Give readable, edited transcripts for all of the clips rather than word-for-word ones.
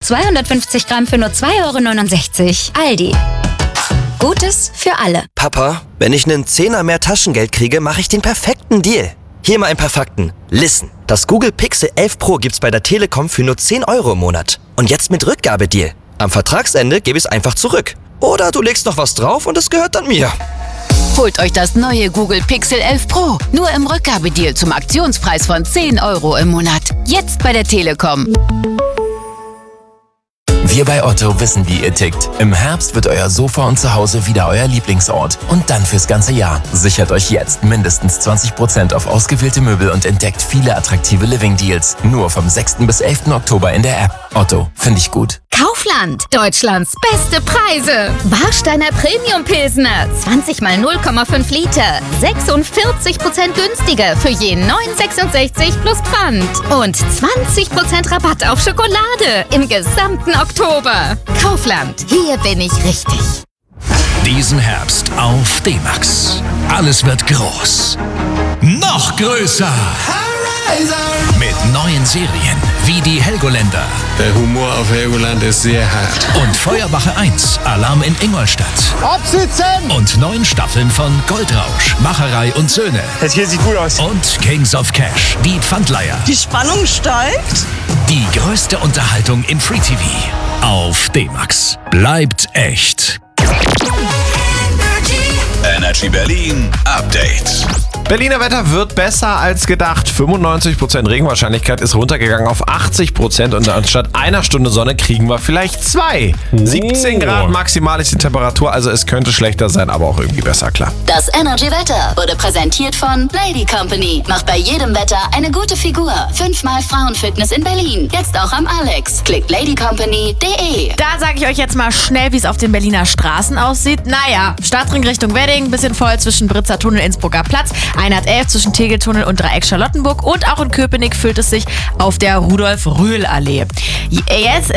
250 Gramm für nur 2,69 €. Aldi. Gutes für alle. Papa, wenn ich einen Zehner mehr Taschengeld kriege, mache ich den perfekten Deal. Hier mal ein paar Fakten. Listen, das Google Pixel 11 Pro gibt's bei der Telekom für nur 10 € im Monat. Und jetzt mit Rückgabedeal. Am Vertragsende gebe ich es einfach zurück. Oder du legst noch was drauf und es gehört dann mir. Holt euch das neue Google Pixel 11 Pro. Nur im Rückgabedeal zum Aktionspreis von 10 € im Monat. Jetzt bei der Telekom. Wir bei Otto wissen, wie ihr tickt. Im Herbst wird euer Sofa und Zuhause wieder euer Lieblingsort. Und dann fürs ganze Jahr. Sichert euch jetzt mindestens 20% auf ausgewählte Möbel und entdeckt viele attraktive Living-Deals. Nur vom 6. bis 11. Oktober in der App. Otto, finde ich gut. Kaufland. Deutschlands beste Preise. Warsteiner Premium Pilsner. 20 mal 0,5 Liter. 46% günstiger für je 9,66 plus Pfand. Und 20% Rabatt auf Schokolade im gesamten Oktober. Kaufland. Hier bin ich richtig. Diesen Herbst auf D-Max. Alles wird groß. Noch größer. Mit neuen Serien wie die Helgoländer. Der Humor auf Helgoland ist sehr hart. Und Feuerwache 1, Alarm in Ingolstadt. Absitzen! Und 9 Staffeln von Goldrausch, Macherei und Söhne. Das hier sieht gut aus. Und Kings of Cash, die Pfandleiher. Die Spannung steigt. Die größte Unterhaltung im Free TV. Auf D-Max. Bleibt echt. Energy Berlin Update. Berliner Wetter wird besser als gedacht. 95% Regenwahrscheinlichkeit ist runtergegangen auf 80% und anstatt einer Stunde Sonne kriegen wir vielleicht 2. 17 Grad maximal ist die Temperatur, also es könnte schlechter sein, aber auch irgendwie besser, klar. Das Energy Wetter wurde präsentiert von Lady Company. Macht bei jedem Wetter eine gute Figur. 5-mal Frauenfitness in Berlin. Jetzt auch am Alex. Klickt ladycompany.de. Da sage ich euch jetzt mal schnell, wie es auf den Berliner Straßen aussieht. Naja, Stadtring Richtung Wedding, bisschen voll zwischen Britzer Tunnel, Innsbrucker Platz. 111 zwischen Tegeltunnel und Dreieck Charlottenburg und auch in Köpenick füllt es sich auf der Rudolf-Röhl-Allee. Yes,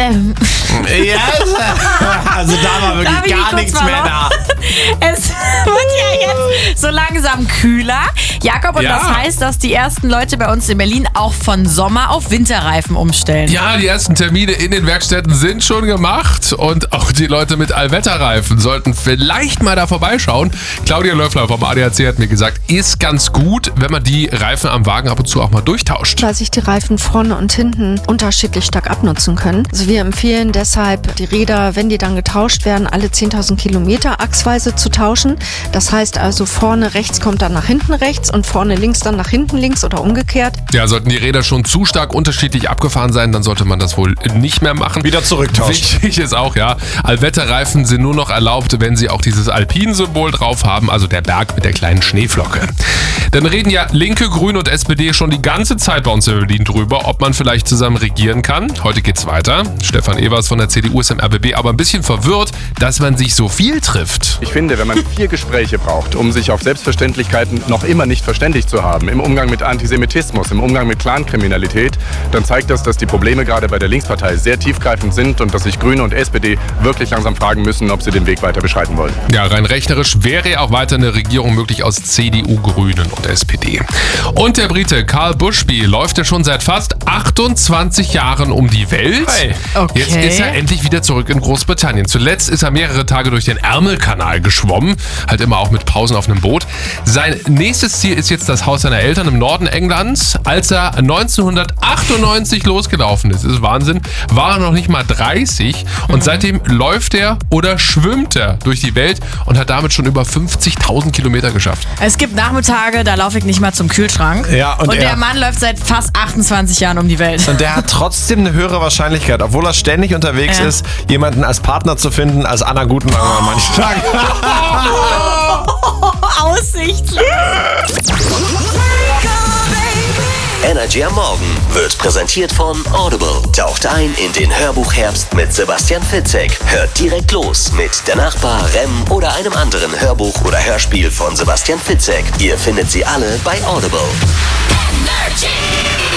also da war wirklich gar nichts mehr da. Es wird ja jetzt so langsam kühler. Jakob, und das heißt, dass die ersten Leute bei uns in Berlin auch von Sommer auf Winterreifen umstellen. Ja, die ersten Termine in den Werkstätten sind schon gemacht und auch die Leute mit Allwetterreifen sollten vielleicht mal da vorbeischauen. Claudia Löffler vom ADAC hat mir gesagt, ist ganz gut, wenn man die Reifen am Wagen ab und zu auch mal durchtauscht. Weil sich die Reifen vorne und hinten unterschiedlich stark abnutzen können. Also wir empfehlen deshalb, die Räder, wenn die dann getauscht werden, alle 10.000 Kilometer achsweise zu tauschen. Das heißt also, vorne rechts kommt dann nach hinten rechts und vorne links dann nach hinten links oder umgekehrt. Ja, sollten die Räder schon zu stark unterschiedlich abgefahren sein, dann sollte man das wohl nicht mehr machen. Wieder zurücktauschen. Wichtig ist auch, ja, Allwetterreifen sind nur noch erlaubt, wenn sie auch dieses Alpin-Symbol drauf haben, also der Berg mit der kleinen Schneeflocke. Dann reden ja Linke, Grüne und SPD schon die ganze Zeit bei uns in Berlin drüber, ob man vielleicht zusammen regieren kann. Heute geht's weiter. Stefan Evers von der CDU ist im RBB aber ein bisschen verwirrt, dass man sich so viel trifft. Ich finde, wenn man 4 Gespräche braucht, um sich auf Selbstverständlichkeiten noch immer nicht verständigt zu haben, im Umgang mit Antisemitismus, im Umgang mit Clankriminalität, dann zeigt das, dass die Probleme gerade bei der Linkspartei sehr tiefgreifend sind und dass sich Grüne und SPD wirklich langsam fragen müssen, ob sie den Weg weiter beschreiten wollen. Ja, rein rechnerisch wäre ja auch weiter eine Regierung möglich aus CDU, Grünen und SPD. Und der Brite Karl Bushby läuft ja schon seit fast 28 Jahren um die Welt. Hey. Okay. Jetzt ist er endlich wieder zurück in Großbritannien. Zuletzt ist er mehrere Tage durch den Ärmelkanal geschwommen, halt immer auch mit Pausen auf einem Boot. Sein nächstes Ziel ist jetzt das Haus seiner Eltern im Norden Englands. Als er 1998 losgelaufen ist Wahnsinn, war er noch nicht mal 30 und seitdem läuft er oder schwimmt er durch die Welt und hat damit schon über 50.000 Kilometer geschafft. Es gibt Nachmittage, da laufe ich nicht mal zum Kühlschrank. Ja, und der Mann läuft seit fast 28 Jahren um die Welt. Und der hat trotzdem eine höhere Wahrscheinlichkeit, obwohl er ständig unterwegs ist, jemanden als Partner zu finden, als Anna Gutenberg an manchen Tagen. Aussichtlich. Energy am Morgen wird präsentiert von Audible. Taucht ein in den Hörbuchherbst mit Sebastian Fitzek. Hört direkt los mit Der Nachbar, Rem oder einem anderen Hörbuch oder Hörspiel von Sebastian Fitzek. Ihr findet sie alle bei Audible. Energy.